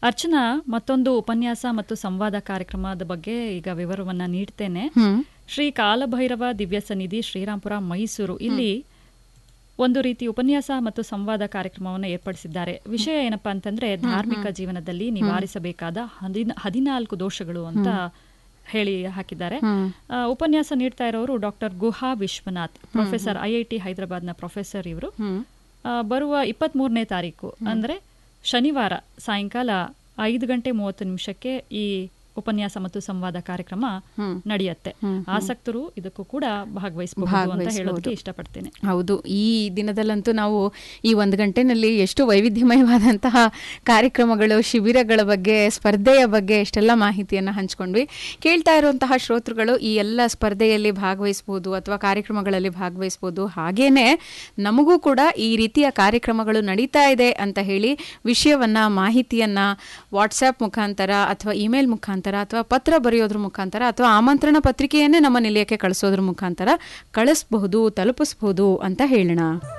ಅರ್ಚನಾ, ಮತ್ತೊಂದು ಉಪನ್ಯಾಸ ಮತ್ತು ಸಂವಾದ ಕಾರ್ಯಕ್ರಮದ ಬಗ್ಗೆ ಈಗ ವಿವರವನ್ನ ನೀಡ್ತೇನೆ. ಶ್ರೀ ಕಾಲಭೈರವ ದಿವ್ಯ ಸನ್ನಿಧಿ, ಶ್ರೀರಾಂಪುರ, ಮೈಸೂರು, ಇಲ್ಲಿ ಒಂದು ರೀತಿ ಉಪನ್ಯಾಸ ಮತ್ತು ಸಂವಾದ ಕಾರ್ಯಕ್ರಮವನ್ನು ಏರ್ಪಡಿಸಿದ್ದಾರೆ. ವಿಷಯ ಏನಪ್ಪಾ ಅಂತಂದ್ರೆ, ಧಾರ್ಮಿಕ ಜೀವನದಲ್ಲಿ ನಿವಾರಿಸಬೇಕಾದ 14 ದೋಷಗಳು ಅಂತ ಹೇಳಿ ಹಾಕಿದ್ದಾರೆ. ಉಪನ್ಯಾಸ ನೀಡ್ತಾ ಇರೋರು ಡಾಕ್ಟರ್ ಗುಹಾ ವಿಶ್ವನಾಥ್, ಪ್ರೊಫೆಸರ್, IIT ಹೈದರಾಬಾದ್ನ ಪ್ರೊಫೆಸರ್. ಇವರು ಬರುವ 23ನೇ ತಾರೀಕು ಅಂದ್ರೆ ಶನಿವಾರ ಸಾಯಂಕಾಲ 5:30 ಈ ಉಪನ್ಯಾಸ ಮತ್ತು ಸಂವಾದ ಕಾರ್ಯಕ್ರಮ ನಡೆಯುತ್ತೆ. ಆಸಕ್ತರು ಇದಕ್ಕೂ ಕೂಡ ಭಾಗವಹಿಸಬಹುದು ಅಂತ ಹೇಳೋದಕ್ಕೆ ಇಷ್ಟಪಡ್ತೇನೆ. ಹೌದು, ಈ ದಿನದಲ್ಲಂತೂ ನಾವು ಈ 1 ಗಂಟೆನಲ್ಲಿ ಎಷ್ಟು ವೈವಿಧ್ಯಮಯವಾದಂತಹ ಕಾರ್ಯಕ್ರಮಗಳು, ಶಿಬಿರಗಳ ಬಗ್ಗೆ, ಸ್ಪರ್ಧೆಯ ಬಗ್ಗೆ ಎಷ್ಟೆಲ್ಲ ಮಾಹಿತಿಯನ್ನು ಹಂಚ್ಕೊಂಡ್ವಿ. ಕೇಳ್ತಾ ಇರುವಂತಹ ಶ್ರೋತೃಗಳು ಈ ಎಲ್ಲ ಸ್ಪರ್ಧೆಯಲ್ಲಿ ಭಾಗವಹಿಸಬಹುದು ಅಥವಾ ಕಾರ್ಯಕ್ರಮಗಳಲ್ಲಿ ಭಾಗವಹಿಸಬಹುದು. ಹಾಗೇನೆ ನಮಗೂ ಕೂಡ ಈ ರೀತಿಯ ಕಾರ್ಯಕ್ರಮಗಳು ನಡೀತಾ ಇದೆ ಅಂತ ಹೇಳಿ ವಿಷಯವನ್ನ, ಮಾಹಿತಿಯನ್ನ ವಾಟ್ಸ್ಆ್ಯಪ್ ಮುಖಾಂತರ ಅಥವಾ ಇಮೇಲ್ ಮುಖಾಂತರ ಅಥವಾ ಪತ್ರ ಬರೆಯೋದ್ರ ಮುಖಾಂತರ ಅಥವಾ ಆಮಂತ್ರಣ ಪತ್ರಿಕೆಯನ್ನೇ ನಮ್ಮ ನಿಲಯಕ್ಕೆ ಕಳಿಸೋದ್ರ ಮುಖಾಂತರ ಕಳಿಸಬಹುದು, ತಲುಪಿಸಬಹುದು ಅಂತ ಹೇಳೋಣ.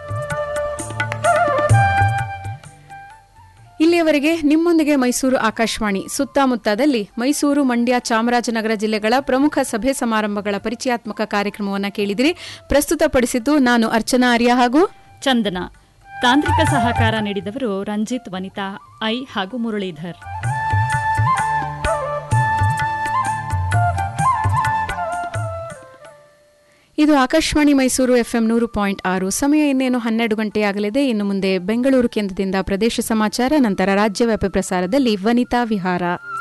ಇಲ್ಲಿಯವರೆಗೆ ನಿಮ್ಮೊಂದಿಗೆ ಮೈಸೂರು ಆಕಾಶವಾಣಿ ಸುತ್ತಮುತ್ತದಲ್ಲಿ ಮೈಸೂರು, ಮಂಡ್ಯ, ಚಾಮರಾಜನಗರ ಜಿಲ್ಲೆಗಳ ಪ್ರಮುಖ ಸಭೆ ಸಮಾರಂಭಗಳ ಪರಿಚಯಾತ್ಮಕ ಕಾರ್ಯಕ್ರಮವನ್ನು ಕೇಳಿದಿರಿ. ಪ್ರಸ್ತುತಪಡಿಸಿದ್ದು ನಾನು ಅರ್ಚನಾ ಆರ್ಯ ಹಾಗೂ ಚಂದನಾ. ತಾಂತ್ರಿಕ ಸಹಕಾರ ನೀಡಿದವರು ರಂಜಿತ್, ವನಿತಾ ಐ ಹಾಗೂ ಮುರಳೀಧರ್. ಇದು ಆಕಾಶವಾಣಿ ಮೈಸೂರು FM 100.6. ಸಮಯ ಇನ್ನೇನು 12 ಗಂಟೆಯಾಗಲಿದೆ. ಇನ್ನು ಮುಂದೆ ಬೆಂಗಳೂರು ಕೇಂದ್ರದಿಂದ ಪ್ರದೇಶ ಸಮಾಚಾರ, ನಂತರ ರಾಜ್ಯವ್ಯಾಪಿ ಪ್ರಸಾರದಲ್ಲಿ ವನಿತಾ ವಿಹಾರ.